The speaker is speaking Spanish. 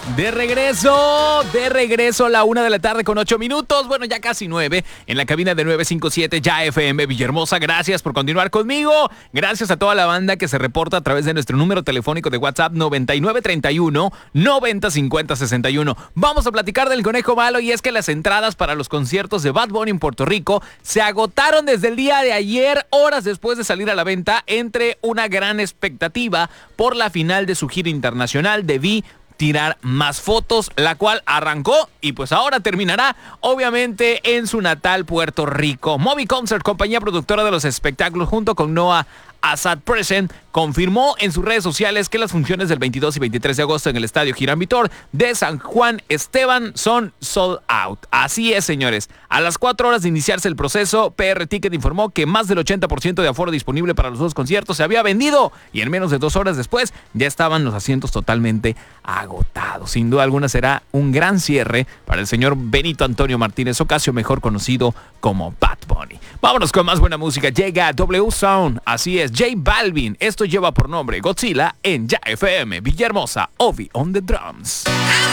De regreso a la 1:08 PM, bueno, ya casi 9, en la cabina de 957 Ya FM Villahermosa. Gracias por continuar conmigo. Gracias a toda la banda que se reporta a través de nuestro número telefónico de WhatsApp 9931 9050 61. Vamos a platicar del conejo malo, y es que las entradas para los conciertos de Bad Bunny en Puerto Rico se agotaron desde el día de ayer, horas después de salir a la venta, entre una gran expectativa por la final de su gira internacional. Debí tirar más fotos, la cual arrancó y pues ahora terminará obviamente en su natal Puerto Rico. Movie Concert, compañía productora de los espectáculos, junto con Noah Asad Present, confirmó en sus redes sociales que las funciones del 22 y 23 de agosto en el Estadio Girán Vitor de San Juan Esteban son sold out. Así es, señores. A las 4 horas de iniciarse el proceso, PR Ticket informó que más del 80% de aforo disponible para los dos conciertos se había vendido, y en menos de 2 horas después ya estaban los asientos totalmente agotados. Sin duda alguna será un gran cierre para el señor Benito Antonio Martínez Ocasio, mejor conocido como Bad Bunny. Vámonos con más buena música. Llega W Sound, así es, J Balvin. Esto lleva por nombre Godzilla en Ya FM Villahermosa. Ovi on the drums.